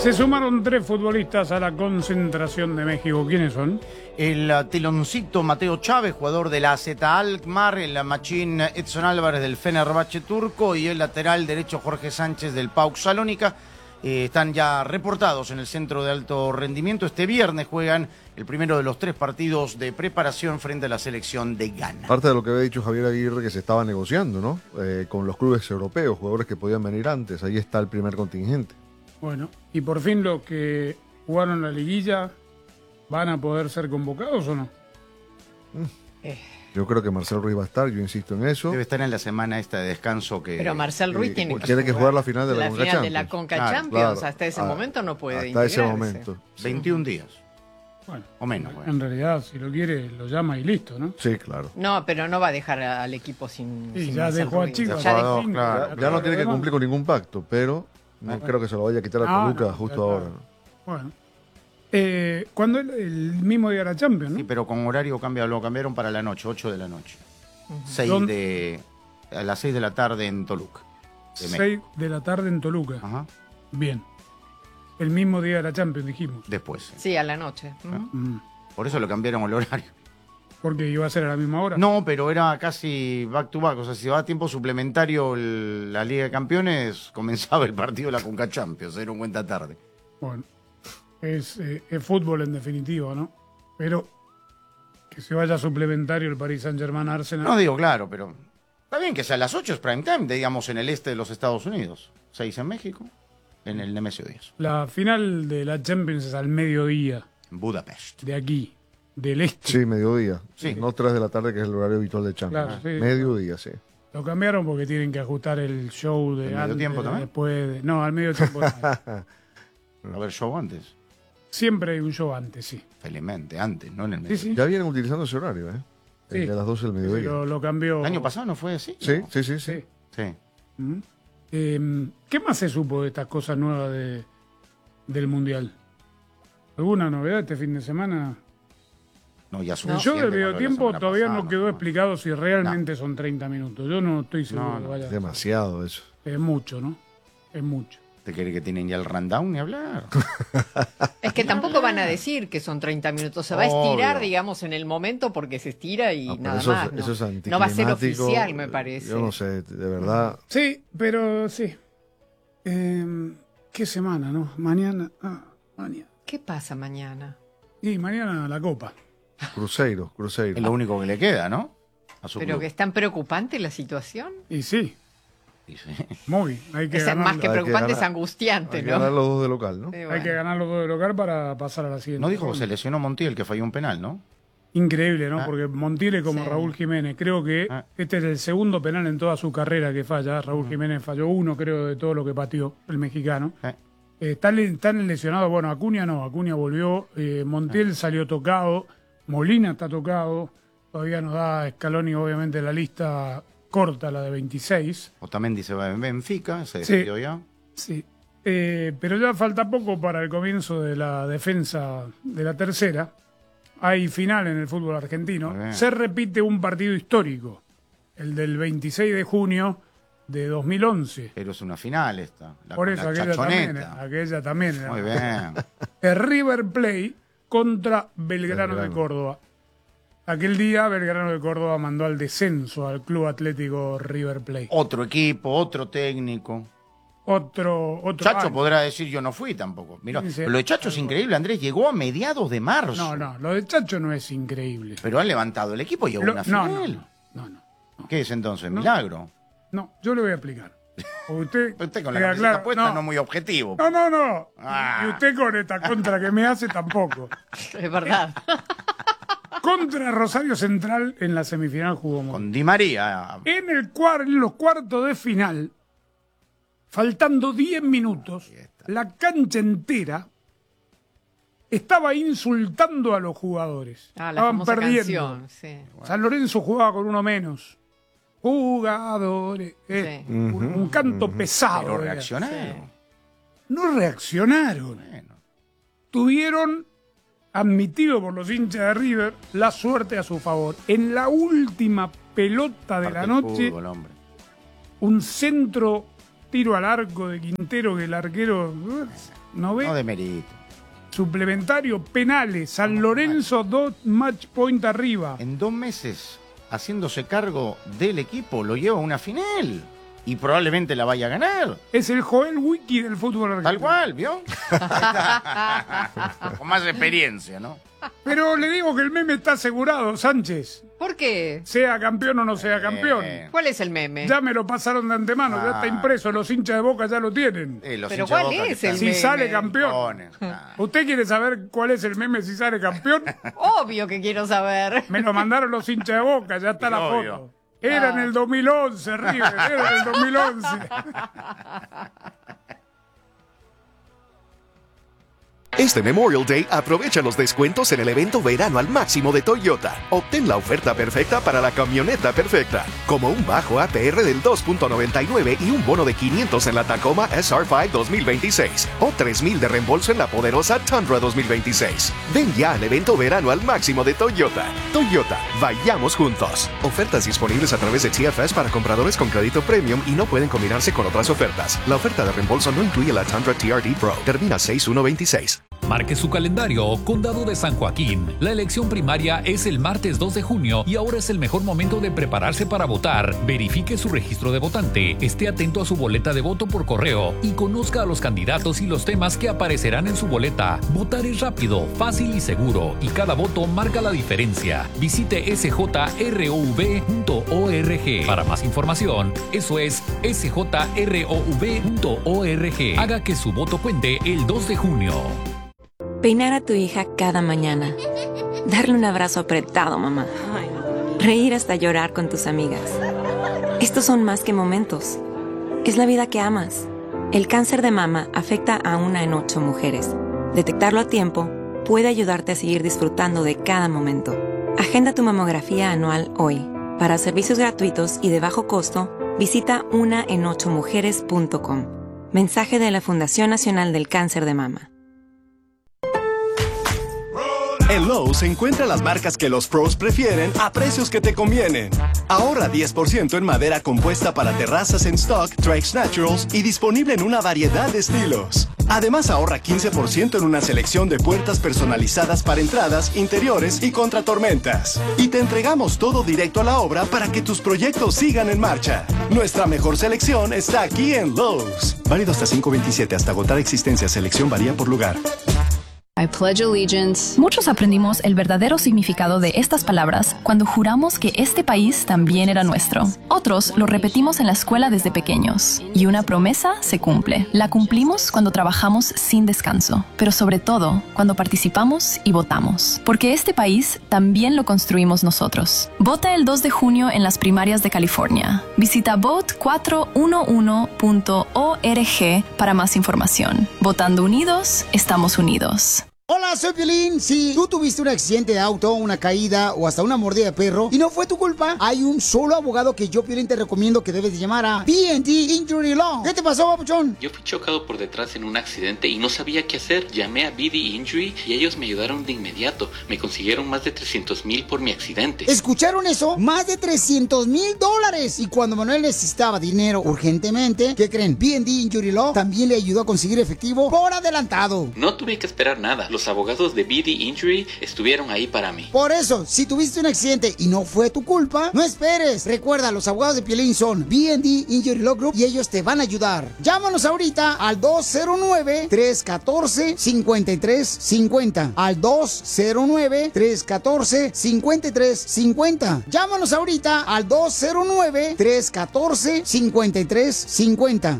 Se sumaron 3 futbolistas a la concentración de México. ¿Quiénes son? El teloncito Mateo Chávez, jugador de la AZ Alkmaar, el machín Edson Álvarez del Fenerbahce turco y el lateral derecho Jorge Sánchez del PAOK Salónica. Están ya reportados en el centro de alto rendimiento. Este viernes juegan el primero de los 3 partidos de preparación frente a la selección de Ghana. Parte de lo que había dicho Javier Aguirre, que se estaba negociando, ¿no? Con los clubes europeos, jugadores que podían venir antes. Ahí está el primer contingente. Bueno, y por fin los que jugaron la liguilla, ¿van a poder ser convocados o no? Yo creo que Marcel Ruiz va a estar, yo insisto en eso. Debe estar en la semana esta de descanso que... Pero Marcel Ruiz tiene que jugar la final de la Conca Champions. De la Conca Claro, Champions, claro. hasta ese momento no puede Hasta integrarse. ese momento. 21 días. Bueno, O menos. Bueno. en realidad, si lo quiere, lo llama y listo, ¿no? Sí, claro. No, pero no va a dejar al equipo sin. Y sin ya Marcel dejó a Ruiz. Chivas. Ya Claro, dejó. claro. Ya no tiene que cumplir con ningún pacto, pero no creo que se lo vaya a quitar a Toluca no, justo ya ahora. está. Bueno. ¿Cuándo el mismo día de la Champions, no? Sí, pero con horario lo cambiaron para la noche, 8 de la noche. A las 6 de la tarde en Toluca. 6 de la tarde en Toluca. Ajá. Bien. El mismo día de la Champions, dijimos. Después. Sí. Sí, a la noche. Por eso lo cambiaron el horario. Porque iba a ser a la misma hora. No, pero era casi back to back. O sea, si va a tiempo suplementario la Liga de Campeones, comenzaba el partido de la Conca Champions. Era un cuenta tarde. Bueno, es fútbol en definitiva, ¿no? Pero que se vaya suplementario el Paris Saint-Germain Arsenal. No digo claro, pero está bien que sea a las 8 es prime time, digamos, en el este de los Estados Unidos. 6 en México, en el Nemesio 10. La final de la Champions es al mediodía, En Budapest. de aquí, del este. Sí, mediodía. Sí. No 3 de la tarde, que es el horario habitual de Champions. Claro, sí. Mediodía, sí. Lo cambiaron porque tienen que ajustar el show de ¿Al medio antes, tiempo también? después de... No, al medio tiempo no. A ver, show antes. Siempre hay un show antes, sí. Felizmente, antes, no en el medio. Sí, sí. Ya vienen utilizando ese horario, ¿eh? Sí. El de las 12 del mediodía. Pero lo cambió... ¿El año pasado no fue así? Sí, ¿No? sí, sí, sí. Sí. Sí. ¿Mm? ¿Qué más se supo de estas cosas nuevas del Mundial? ¿Alguna novedad este fin de semana? No, ya Yo suficiente del con lo de la medio tiempo semana todavía pasada, no quedó explicado si realmente son 30 minutos. Yo no estoy seguro No, que no. vaya. Demasiado eso. Es mucho, ¿no? Es mucho. ¿Te quiere que tienen ya el rundown ni hablar? Es que tampoco van a decir que son 30 minutos. Se va a estirar, Obvio. digamos, en el momento porque se estira y No, pero nada eso, más. ¿no? eso es No va a ser anticlimático. oficial, me parece. Yo no sé, de verdad. Sí, pero sí. ¿Qué semana, no? Mañana. Mañana. ¿Qué pasa mañana? Y mañana la Copa. Cruzeiro. Es lo único que le queda, ¿no? A su Pero club. que es tan preocupante la situación. Y sí, Dice. muy. Hay que Es ganar. más que Hay que preocupante, es ganar. angustiante, Hay que ¿no? ganar los dos de local, ¿no? Sí, Hay bueno. que ganar los dos de local para pasar a la siguiente. No dijo que ronda. se lesionó Montiel, que falló un penal, ¿no? Increíble, ¿no? Ah. Porque Montiel es como Sí. Raúl Jiménez. Creo que Ah. este es el segundo penal en toda su carrera que falla. Raúl Jiménez falló uno, creo, de todo lo que pateó el mexicano. Están lesionados. Bueno, Acuña no. Acuña volvió. Montiel salió tocado. Molina está tocado. Todavía nos da Scaloni, obviamente, la lista corta, la de 26. Otamendi se va en Benfica, se Sí. decidió ya. Sí. Pero ya falta poco para el comienzo de la defensa de la tercera. Hay final en el fútbol argentino. Muy bien. Se repite un partido histórico, el del 26 de junio de 2011. Pero es una final esta. Por eso, aquella también, chachoneta. aquella también. era- Muy bien. El River Plate contra Belgrano de Belgrano. Córdoba. Aquel día Belgrano de Córdoba mandó al descenso al Club Atlético River Plate. Otro equipo, otro técnico. Otro Chacho año. podrá decir yo no fui tampoco. Mira, Sí, sí. lo de Chacho es increíble, Andrés. Llegó a mediados de marzo. No, lo de Chacho no es increíble. Pero han levantado el equipo y llegó a una No, final. no. ¿Qué es entonces? ¿Milagro? No, yo le voy a explicar. Usted, Usted con la queda camiseta claro, puesta no muy objetivo. No. Ah. Y usted con esta contra que me hace tampoco. Es verdad. Contra Rosario Central en la semifinal jugó Montiel. Con Di María. En los cuartos de final, faltando 10 minutos, la cancha entera estaba insultando a los jugadores. Ah, la Estaban famosa perdiendo. canción, sí. San Lorenzo jugaba con uno menos. Jugadores. Sí. Un canto pesado. Pero era. reaccionaron. No reaccionaron. Bueno. Tuvieron, admitido por los hinchas de River, la suerte a su favor. En la última pelota de Parte la del noche, fútbol, hombre. un centro tiro al arco de Quintero que el arquero no ve. No demerito. Suplementario, penales, San Lorenzo 2 match point arriba. En 2 meses, haciéndose cargo del equipo, lo lleva a una final. Y probablemente la vaya a ganar. Es el Joel Wiki del fútbol argentino. Tal cual, ¿vio? Con más experiencia, ¿no? Pero le digo que el meme está asegurado, Sánchez. ¿Por qué? Sea campeón o no sea campeón. ¿Cuál es el meme? Ya me lo pasaron de antemano, ya está impreso, los hinchas de Boca ya lo tienen. ¿Pero cuál es el Si meme? sale campeón. ¿Usted quiere saber cuál es el meme si sale campeón? Obvio que quiero saber. Me lo mandaron los hinchas de Boca, ya está la Obvio. foto. Era en el 2011, River, era en el 2011. Este Memorial Day aprovecha los descuentos en el evento Verano al Máximo de Toyota. Obtén la oferta perfecta para la camioneta perfecta, como un bajo APR del 2.99 y un bono de 500 en la Tacoma SR5 2026 o 3,000 de reembolso en la poderosa Tundra 2026. Ven ya al evento Verano al Máximo de Toyota. Toyota, vayamos juntos. Ofertas disponibles a través de TFS para compradores con crédito premium y no pueden combinarse con otras ofertas. La oferta de reembolso no incluye la Tundra TRD Pro. Termina 6/1/26. Marque su calendario, Condado de San Joaquín. La elección primaria es el martes 2 de junio y ahora es el mejor momento de prepararse para votar. Verifique su registro de votante, esté atento a su boleta de voto por correo y conozca a los candidatos y los temas que aparecerán en su boleta. Votar es rápido, fácil y seguro y cada voto marca la diferencia. Visite sjrov.org. Para más información, eso es sjrov.org. Haga que su voto cuente el 2 de junio. Peinar a tu hija cada mañana. Darle un abrazo apretado, mamá. Reír hasta llorar con tus amigas. Estos son más que momentos. Es la vida que amas. El cáncer de mama afecta a 1 en 8 mujeres. Detectarlo a tiempo puede ayudarte a seguir disfrutando de cada momento. Agenda tu mamografía anual hoy. Para servicios gratuitos y de bajo costo, visita 1en8mujeres.com. Mensaje de la Fundación Nacional del Cáncer de Mama. En Lowe's encuentra las marcas que los pros prefieren a precios que te convienen. Ahorra 10% en madera compuesta para terrazas en stock, Trex Naturals y disponible en una variedad de estilos. Además ahorra 15% en una selección de puertas personalizadas para entradas, interiores y contra tormentas. Y te entregamos todo directo a la obra para que tus proyectos sigan en marcha. Nuestra mejor selección está aquí en Lowe's. Válido hasta 5/27, hasta agotar existencia. Selección varía por lugar. I pledge allegiance. Muchos aprendimos el verdadero significado de estas palabras cuando juramos que este país también era nuestro. Otros lo repetimos en la escuela desde pequeños. Y una promesa se cumple. La cumplimos cuando trabajamos sin descanso, pero sobre todo cuando participamos y votamos. Porque este país también lo construimos nosotros. Vota el 2 de junio en las primarias de California. Visita vote411.org para más información. Votando unidos, estamos unidos. Hola, soy Piolín. Si tú tuviste un accidente de auto, una caída o hasta una mordida de perro y no fue tu culpa, hay un solo abogado que yo, Piolín, te recomiendo que debes de llamar a B&D Injury Law. ¿Qué te pasó, papuchón? Yo fui chocado por detrás en un accidente y no sabía qué hacer. Llamé a B&D Injury y ellos me ayudaron de inmediato. Me consiguieron más de $300,000 por mi accidente. ¿Escucharon eso? Más de $300,000. Y cuando Manuel necesitaba dinero urgentemente, ¿qué creen? B&D Injury Law también le ayudó a conseguir efectivo por adelantado. No tuve que esperar nada. Los abogados de B&D Injury estuvieron ahí para mí. Por eso, si tuviste un accidente y no fue tu culpa, no esperes. Recuerda, los abogados de Piolín son B&D Injury Law Group y ellos te van a ayudar. Llámanos ahorita al 209-314-5350. Al 209-314-5350. Llámanos ahorita al 209-314-5350.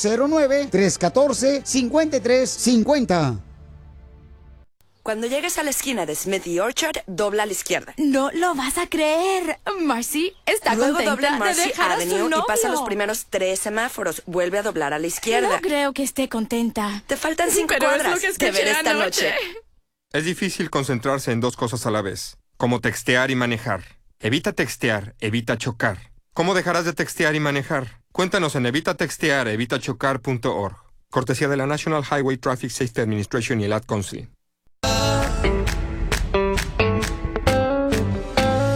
209-314-5350. Cuando llegues a la esquina de Smith y Orchard, dobla a la izquierda. No lo vas a creer. Marcy está Luego contenta dobla en de Marcy dejar a su Avenue y novio. pasa los primeros 3 semáforos. Vuelve a doblar a la izquierda. No creo que esté contenta. Te faltan 5 Pero cuadras. es lo que escuché Te veré esta anoche. noche. Es difícil concentrarse en 2 cosas a la vez, como textear y manejar. Evita textear, evita chocar. ¿Cómo dejarás de textear y manejar? Cuéntanos en evitatextear.evitachocar.org. Cortesía de la National Highway Traffic Safety Administration y el Ad Council.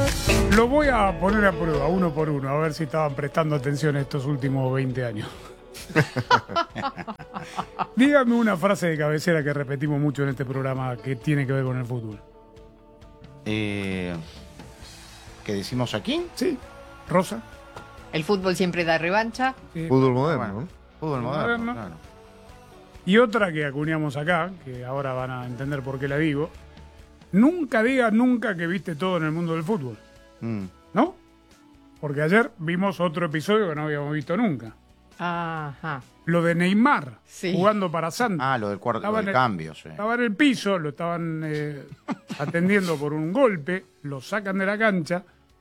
Lo voy a poner a prueba, uno por uno, a ver si estaban prestando atención estos últimos 20 años. Dígame una frase de cabecera que repetimos mucho en este programa que tiene que ver con el fútbol. ¿Qué decimos aquí? Sí. Rosa. El fútbol siempre da revancha. Sí. Fútbol moderno, Bueno, ¿no? fútbol moderno, claro. Y otra que acuñamos acá, que ahora van a entender por qué la digo. Nunca digas nunca que viste todo en el mundo del fútbol. ¿No? Porque ayer vimos otro episodio que no habíamos visto nunca. Ajá. Lo de Neymar Sí. jugando para Santos. Lo del cambio, sí. Estaba en el piso, lo estaban atendiendo por un golpe, lo sacan de la cancha.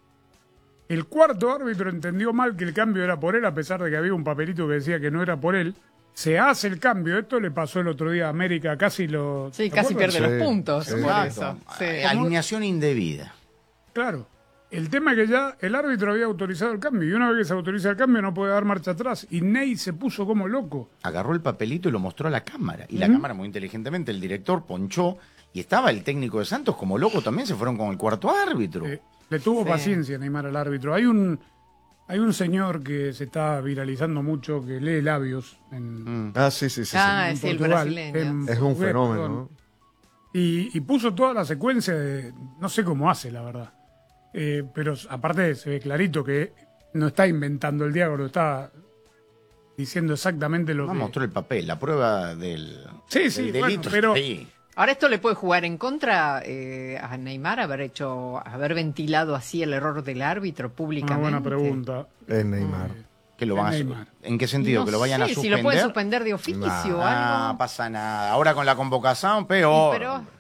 El cuarto árbitro entendió mal que el cambio era por él, a pesar de que había un papelito que decía que no era por él. Se hace el cambio. Esto le pasó el otro día a América, casi lo... Sí, casi pierde los puntos por eso. Sí. Alineación indebida. Claro. El tema es que ya el árbitro había autorizado el cambio y una vez que se autoriza el cambio no puede dar marcha atrás. Y Ney se puso como loco. Agarró el papelito y lo mostró a la cámara. Y la cámara, muy inteligentemente, el director ponchó y estaba el técnico de Santos como loco también. Se fueron con el cuarto árbitro. Le tuvo Sí. paciencia Neymar al árbitro. Hay un señor que se está viralizando mucho que lee labios en, Sí. Ah, sí, el Portugal, brasileño. Es un fenómeno, ¿no? Y puso toda la secuencia de... No sé cómo hace, la verdad. Pero aparte se ve clarito que no está inventando el diálogo, está diciendo exactamente lo que... Mostró el papel, la prueba del, Sí, del sí, delito. bueno, pero... Sí. Ahora esto le puede jugar en contra a Neymar haber ventilado así el error del árbitro públicamente. Una buena pregunta. Es Neymar. ¿Que lo van a Neymar. ¿En qué sentido? No ¿Que lo vayan a sé, suspender? si lo pueden suspender de oficio o algo. Pasa nada. Ahora con la convocación, peor. Sí, pero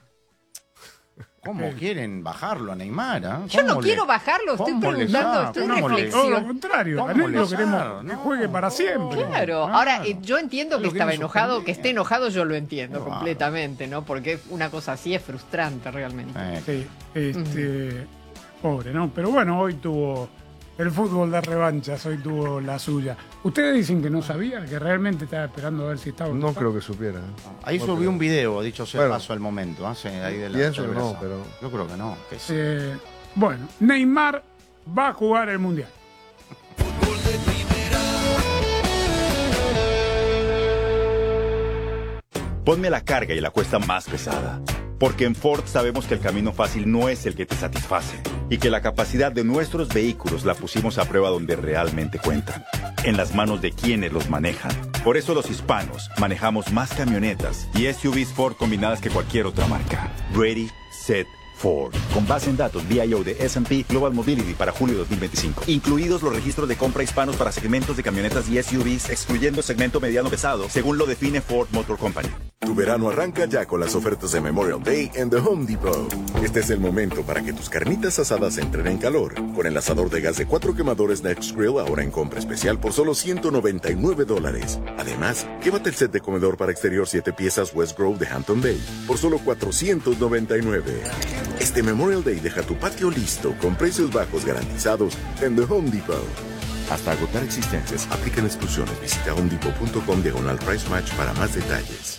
¿Cómo quieren bajarlo a Neymar? yo no quiero bajarlo, estoy preguntando, estoy en Todo reflexión. lo contrario, a Ney lo queremos que juegue para siempre. Claro, ahora yo entiendo que Lo estaba quieren enojado, suspender. que esté enojado, yo lo entiendo completamente, ¿no? Porque una cosa así es frustrante realmente. Sí, pobre, ¿no? Pero bueno, hoy tuvo el fútbol de revanchas, hoy tuvo la suya. Ustedes dicen que no sabía, que realmente estaba esperando a ver si estaba... No creo que supiera. Ahí No subió creo. un video, dicho sea Bueno, paso al momento. Sí, ahí de la pienso que cerveza. no, pero... Yo creo que no. Que sí. Bueno, Neymar va a jugar el Mundial. Ponme la carga y la cuesta más pesada. Porque en Ford sabemos que el camino fácil no es el que te satisface y que la capacidad de nuestros vehículos la pusimos a prueba donde realmente cuentan, en las manos de quienes los manejan. Por eso los hispanos manejamos más camionetas y SUVs Ford combinadas que cualquier otra marca. Ready, set, Ford. Con base en datos VIO de S&P Global Mobility para julio 2025. Incluidos los registros de compra hispanos para segmentos de camionetas y SUVs, excluyendo segmento mediano pesado, según lo define Ford Motor Company. Tu verano arranca ya con las ofertas de Memorial Day en The Home Depot. Este es el momento para que tus carnitas asadas entren en calor. Con el asador de gas de 4 quemadores Next Grill ahora en compra especial por solo $199. Además, llévate el set de comedor para exterior 7 piezas West Grove de Hampton Bay por solo $499. Este Memorial Day deja tu patio listo con precios bajos garantizados en The Home Depot. Hasta agotar existencias, aplican exclusiones. Visita homedepot.com/price match para más detalles.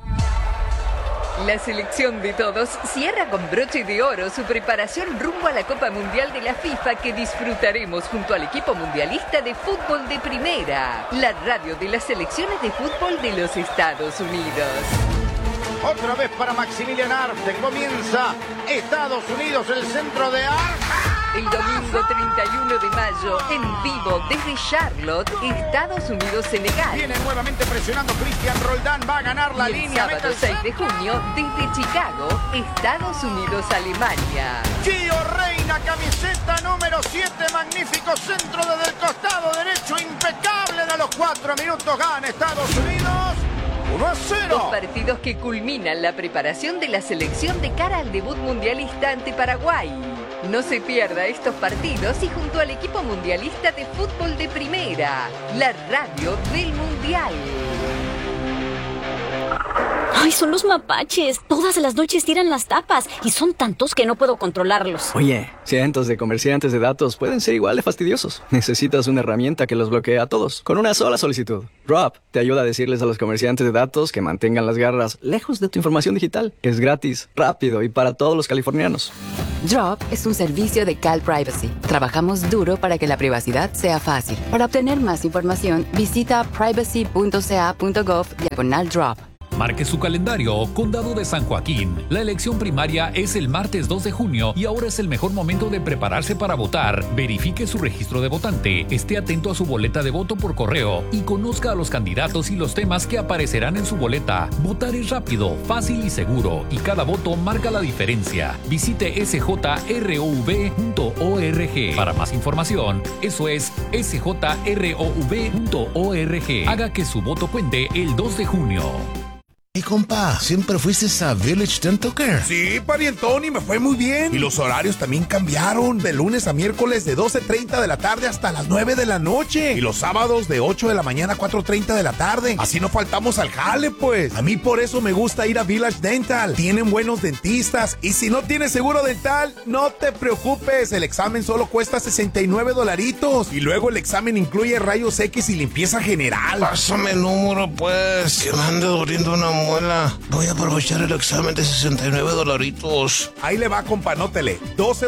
La selección de todos cierra con broche de oro su preparación rumbo a la Copa Mundial de la FIFA que disfrutaremos junto al equipo mundialista de fútbol de primera, la radio de las selecciones de fútbol de los Estados Unidos. Otra vez para Maximilian Arte. Comienza Estados Unidos, el centro de Arte. El domingo 31 de mayo, en vivo desde Charlotte, Estados Unidos-Senegal. Viene nuevamente presionando Cristian Roldán, va a ganar la Y el línea. sábado 6 de junio, desde Chicago, Estados Unidos-Alemania. Gio Reina, camiseta número 7, magnífico centro desde el costado derecho, impecable. A los 4 minutos gana Estados Unidos 1-0. Dos partidos que culminan la preparación de la selección de cara al debut mundialista ante Paraguay. No se pierda estos partidos y junto al equipo mundialista de fútbol de primera, la radio del Mundial. ¡Ay, son los mapaches! Todas las noches tiran las tapas y son tantos que no puedo controlarlos. Oye, cientos de comerciantes de datos pueden ser igual de fastidiosos. Necesitas una herramienta que los bloquee a todos con una sola solicitud. Drop te ayuda a decirles a los comerciantes de datos que mantengan las garras lejos de tu información digital. Es gratis, rápido y para todos los californianos. Drop es un servicio de Cal Privacy. Trabajamos duro para que la privacidad sea fácil. Para obtener más información, visita privacy.ca.gov/drop. Marque su calendario, Condado de San Joaquín. La elección primaria es el martes 2 de junio y ahora es el mejor momento de prepararse para votar. Verifique su registro de votante, esté atento a su boleta de voto por correo y conozca a los candidatos y los temas que aparecerán en su boleta. Votar es rápido, fácil y seguro y cada voto marca la diferencia. Visite sjrov.org. Para más información, eso es sjrov.org. Haga que su voto cuente el 2 de junio. Hey, compa, ¿siempre fuiste a Village Dental Care? Sí, parientón, y me fue muy bien. Y los horarios también cambiaron. De lunes a miércoles de 12:30 de la tarde hasta las 9 de la noche. Y los sábados de 8 de la mañana a 4:30 de la tarde. Así no faltamos al jale, pues. A mí por eso me gusta ir a Village Dental. Tienen buenos dentistas. Y si no tienes seguro dental, no te preocupes. El examen solo cuesta $69. Y luego el examen incluye rayos X y limpieza general. Pásame el número, pues. Que me ande doliendo una muela. Voy a aprovechar el examen de $69. Ahí le va, compa, anótele.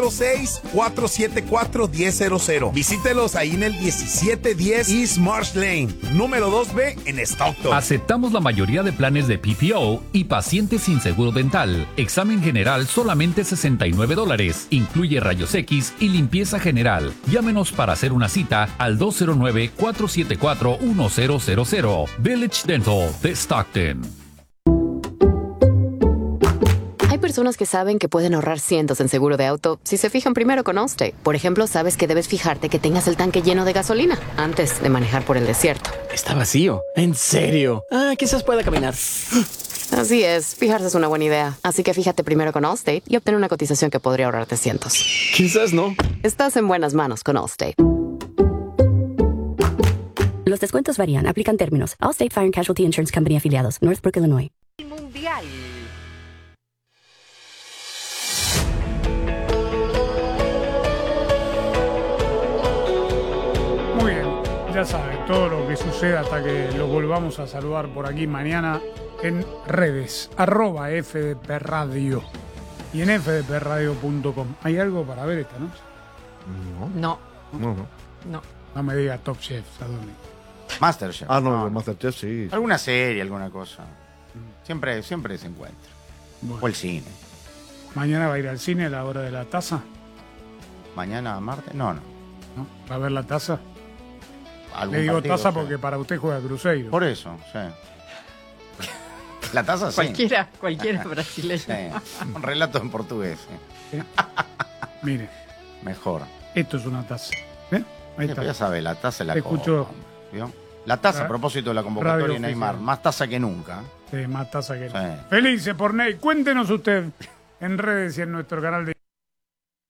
206-474-1000. Visítelos ahí en el 1710 East Marsh Lane, número 2B en Stockton. Aceptamos la mayoría de planes de PPO y pacientes sin seguro dental. Examen general solamente $69. Incluye rayos X y limpieza general. Llámenos para hacer una cita al 209-474-1000. Village Dental de Stockton. Hay personas que saben que pueden ahorrar cientos en seguro de auto si se fijan primero con Allstate. Por ejemplo, sabes que debes fijarte que tengas el tanque lleno de gasolina antes de manejar por el desierto. Está vacío. ¿En serio? Quizás pueda caminar. Así es, fijarse es una buena idea. Así que fíjate primero con Allstate y obtén una cotización que podría ahorrarte cientos. Quizás no. Estás en buenas manos con Allstate. Los descuentos varían. Aplican términos. Allstate Fire and Casualty Insurance Company afiliados. Northbrook, Illinois. Mundial. Muy bien, ya saben, todo lo que sucede hasta que lo volvamos a saludar por aquí mañana en redes, @FDP Radio y en fdpradio.com. ¿Hay algo para ver esta noche? No. No me diga Top Chef, ¿a dónde? Masterchef. Masterchef sí. Alguna serie, alguna cosa. Siempre se encuentra. Bueno. O el cine. ¿Mañana va a ir al cine a la hora de la taza? ¿Mañana martes? No. ¿No? ¿Va a ver la taza? ¿Algún Le digo partido? taza Sí. porque para usted juega Cruzeiro. Por eso, sí. La taza sí. Cualquiera brasileño. Sí. Un relato en portugués. Sí. Mire. Mejor. Esto es una taza. ¿Eh? Ahí está. Ya sabe, la taza es la Escucho. copa, ¿vio? La taza, a propósito de la convocatoria Radio de Neymar, oficial. más taza que nunca. Sí, más taza que Sí. Felices por Ney. Cuéntenos usted en redes y en nuestro canal de